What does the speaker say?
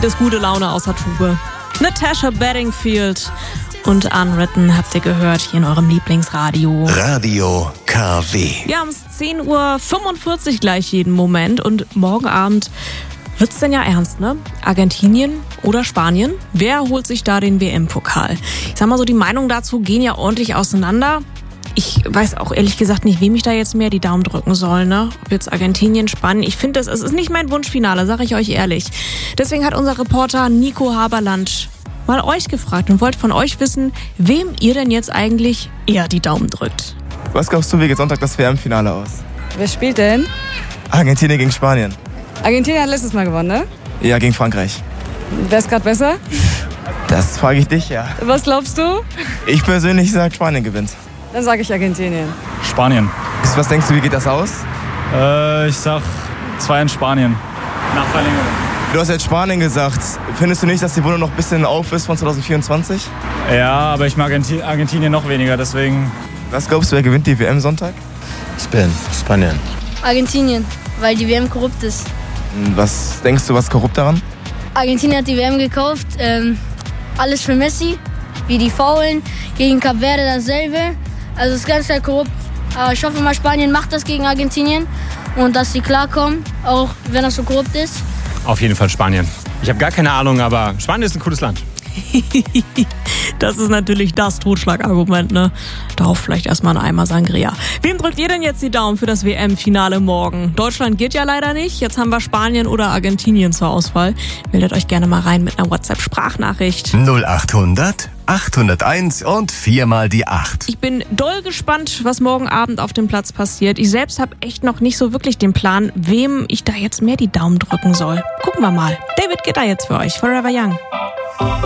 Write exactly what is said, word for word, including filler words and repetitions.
gibt es gute Laune aus der Tube. Natasha Bedingfield und Unwritten habt ihr gehört hier in eurem Lieblingsradio. Radio K W. Wir haben es zehn Uhr fünfundvierzig gleich jeden Moment und morgen Abend wird's denn ja ernst, ne? Argentinien oder Spanien? Wer holt sich da den W M-Pokal? Ich sag mal so, die Meinungen dazu gehen ja ordentlich auseinander. Ich weiß auch ehrlich gesagt nicht, wem ich da jetzt mehr die Daumen drücken soll, ne? Ob jetzt Argentinien, Spanien. Ich finde, es ist nicht mein Wunschfinale, sage ich euch ehrlich. Deswegen hat unser Reporter Nico Haberland mal euch gefragt und wollte von euch wissen, wem ihr denn jetzt eigentlich eher die Daumen drückt. Was glaubst du, wie geht Sonntag das W M-Finale aus? Wer spielt denn? Argentinien gegen Spanien. Argentinien hat letztes Mal gewonnen, ne? Ja, gegen Frankreich. Wer ist gerade besser? Das frage ich dich, ja. Was glaubst du? Ich persönlich sage, Spanien gewinnt. Dann sage ich Argentinien. Spanien. Was denkst du, wie geht das aus? Äh, ich sag zwei in Spanien. Nach Verlängerung. Du hast jetzt Spanien gesagt. Findest du nicht, dass die Wunde noch ein bisschen auf ist von zwanzig vierundzwanzig? Ja, aber ich mag Argentinien noch weniger, deswegen... Was glaubst du, wer gewinnt die W M Sonntag? Spanien. Spanien. Argentinien, weil die W M korrupt ist. Was denkst du, was korrupt daran? Argentinien hat die W M gekauft, ähm, alles für Messi, wie die Faulen, gegen Kap Verde dasselbe. Also es ist ganz klar korrupt. Aber ich hoffe mal, Spanien macht das gegen Argentinien und dass sie klarkommen, auch wenn das so korrupt ist. Auf jeden Fall Spanien. Ich habe gar keine Ahnung, aber Spanien ist ein cooles Land. Das ist natürlich das Totschlagargument, ne? Darauf vielleicht erstmal ein Eimer Sangria. Wem drückt ihr denn jetzt die Daumen für das W M-Finale morgen? Deutschland geht ja leider nicht. Jetzt haben wir Spanien oder Argentinien zur Auswahl. Meldet euch gerne mal rein mit einer WhatsApp-Sprachnachricht. null achthundert achthunderteins und viermal die acht. Ich bin doll gespannt, was morgen Abend auf dem Platz passiert. Ich selbst habe echt noch nicht so wirklich den Plan, wem ich da jetzt mehr die Daumen drücken soll. Gucken wir mal. David Guetta jetzt für euch. Forever Young.